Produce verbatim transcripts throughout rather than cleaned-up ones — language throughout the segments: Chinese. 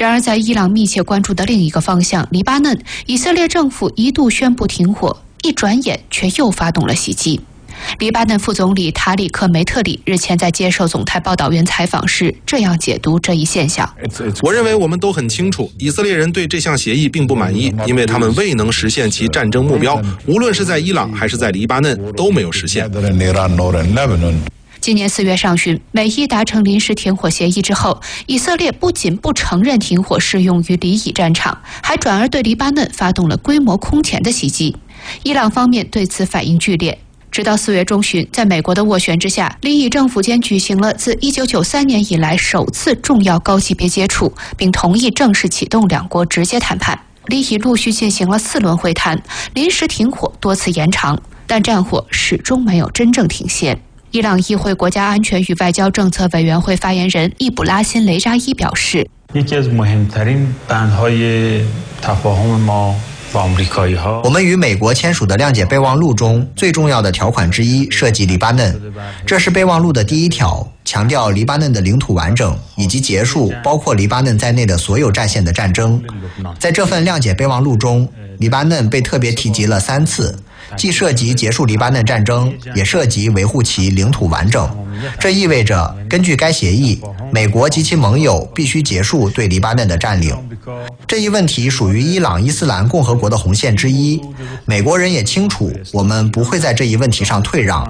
然而，在伊朗密切关注的另一个方向，黎巴嫩，以色列政府一度宣布停火，一转眼却又发动了袭击。黎巴嫩副总理塔里克·梅特里日前在接受总台报道员采访时这样解读这一现象： 我认为我们都很清楚，以色列人对这项协议并不满意，因为他们未能实现其战争目标，无论是在伊朗还是在黎巴嫩都没有实现。 今年四月上旬，美伊达成临时停火协议之后，以色列不仅不承认停火适用于黎以战场，还转而对黎巴嫩发动了规模空前的袭击。伊朗方面对此反应剧烈。直到四月中旬，在美国的斡旋之下，黎以政府间举行了自一九九三年以来首次重要高级别接触，并同意正式启动两国直接谈判。黎以陆续进行了四轮会谈，临时停火多次延长，但战火始终没有真正停歇。伊朗议会国家安全与外交政策委员会发言人易卜拉欣·雷扎伊表示， 我们与美国签署的谅解备忘录中最重要的条款之一涉及黎巴嫩，这是备忘录的第一条，强调黎巴嫩的领土完整以及结束包括黎巴嫩在内的所有战线的战争。在这份谅解备忘录中，黎巴嫩被特别提及了三次，既涉及结束黎巴嫩战争，也涉及维护其领土完整。这意味着，根据该协议，美国及其盟友必须结束对黎巴嫩的占领。这一问题属于伊朗伊斯兰共和国的红线之一，美国人也清楚，我们不会在这一问题上退让。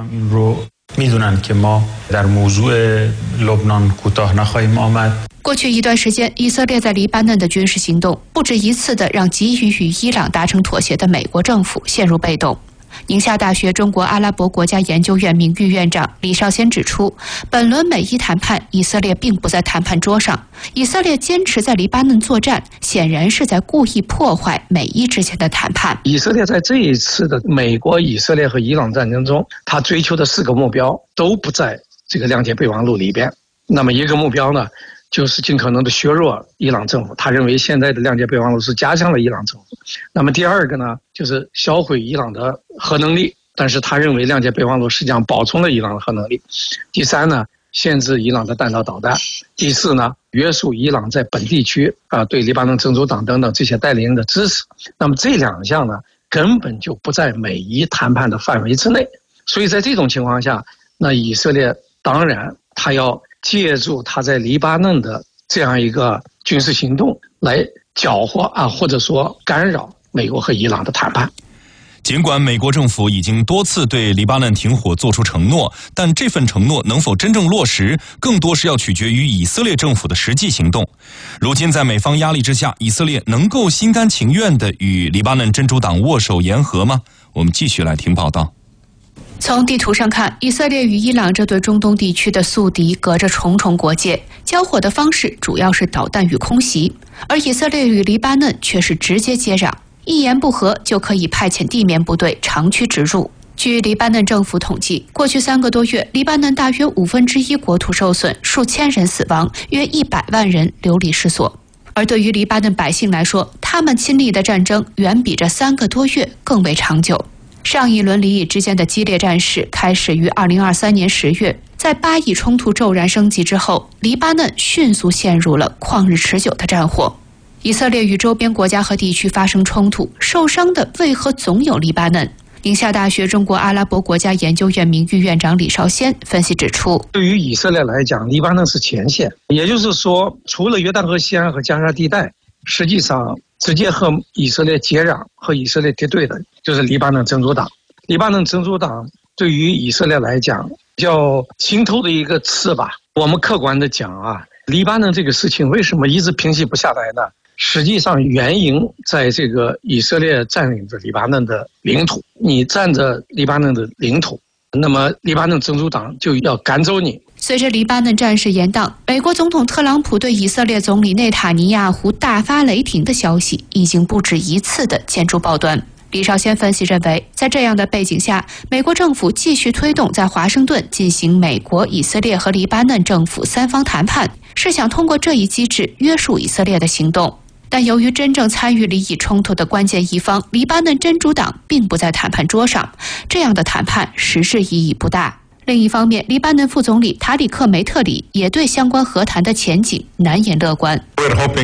过去一段时间，以色列在黎巴嫩的军事行动不止一次地让急于与伊朗达成妥协的美国政府陷入被动。宁夏大学中国阿拉伯国家研究院名誉院长李少先指出，本轮美伊谈判，以色列并不在谈判桌上，以色列坚持在黎巴嫩作战，显然是在故意破坏美伊之间的谈判。 以色列在这一次的美国、以色列和伊朗战争中，他追求的四个目标都不在这个谅解备忘录里边。那么一个目标呢，就是尽可能的削弱伊朗政府，他认为现在的谅解备忘录是加强了伊朗政府。那么第二个呢，就是销毁伊朗的核能力，但是他认为谅解备忘录实际上保存了伊朗的核能力。第三呢，限制伊朗的弹道导弹。第四呢，约束伊朗在本地区啊对黎巴嫩真主党等等这些代理人的支持。那么这两项呢，根本就不在美伊谈判的范围之内。所以在这种情况下，那以色列当然他要借助他在黎巴嫩的这样一个军事行动来搅和啊，或者说干扰美国和伊朗的谈判。 尽管美国政府已经多次对黎巴嫩停火做出承诺，但这份承诺能否真正落实，更多是要取决于以色列政府的实际行动。如今在美方压力之下，以色列能够心甘情愿地与黎巴嫩真主党握手言和吗？我们继续来听报道。 从地图上看，以色列与伊朗这对中东地区的宿敌隔着重重国界，交火的方式主要是导弹与空袭，而以色列与黎巴嫩却是直接接壤，一言不合就可以派遣地面部队长驱直入。据黎巴嫩政府统计，过去三个多月，黎巴嫩大约五分之一国土受损，数千人死亡，约一百万人流离失所。而对于黎巴嫩百姓来说，他们亲历的战争远比这三个多月更为长久。上一轮黎以之间的激烈战事开始于二零二三年十月，在巴以冲突骤然升级之后，黎巴嫩迅速陷入了旷日持久的战火。以色列与周边国家和地区发生冲突，受伤的为何总有黎巴嫩？宁夏大学中国阿拉伯国家研究院名誉院长李少先分析指出， 对于以色列来讲，黎巴嫩是前线，也就是说，除了约旦河西岸和加沙地带，实际上直接和以色列接壤、和以色列敌对的就是黎巴嫩真主党。黎巴嫩真主党对于以色列来讲，叫心头的一个刺吧。我们客观的讲啊，黎巴嫩这个事情为什么一直平息不下来呢？实际上原因在这个以色列占领着黎巴嫩的领土，你占着黎巴嫩的领土，那么黎巴嫩真主党就要赶走你。 随着黎巴嫩战事延宕，美国总统特朗普对以色列总理内塔尼亚胡大发雷霆的消息已经不止一次的见诸报端。李少先分析认为，在这样的背景下，美国政府继续推动在华盛顿进行美国、以色列和黎巴嫩政府三方谈判，是想通过这一机制约束以色列的行动。但由于真正参与黎以冲突的关键一方黎巴嫩真主党并不在谈判桌上，这样的谈判实质意义不大。另一方面，黎巴嫩副总理塔里克·梅特里也对相关和谈的前景难言乐观。